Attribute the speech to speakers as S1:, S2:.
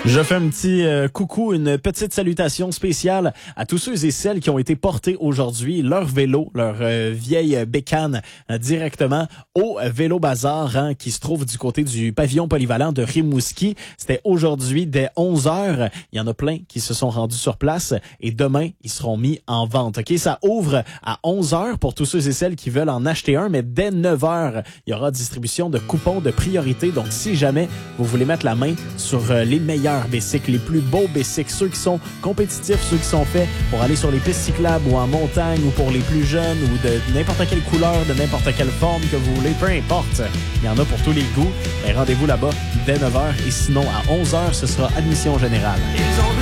S1: Je fais un petit coucou, une petite salutation spéciale à tous ceux et celles qui ont été portés aujourd'hui leur vélo, leur vieille bécane directement au Vélo Bazar qui se trouve du côté du pavillon polyvalent de Rimouski. C'était aujourd'hui dès 11h. Il y en a plein qui se sont rendus sur place et demain, ils seront mis en vente. OK, ça ouvre à 11h pour tous ceux et celles qui veulent en acheter un, mais dès 9h, il y aura distribution de coupons de priorité. Donc, si jamais vous voulez mettre la main sur les meilleurs bicycles, les plus beaux bicycles, ceux qui sont compétitifs, ceux qui sont faits pour aller sur les pistes cyclables ou en montagne ou pour les plus jeunes ou de n'importe quelle couleur, de n'importe quelle forme que vous voulez, peu importe. Il y en a pour tous les goûts. Et rendez-vous là-bas dès 9h et sinon à 11h, ce sera admission générale.